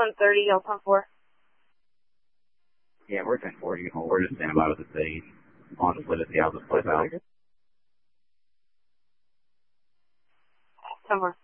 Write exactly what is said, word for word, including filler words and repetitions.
one thirty, I'll come for. Yeah, we're ten four. You can hold. We're just standing by with the stage. Honestly, to see how this plays out. ten four.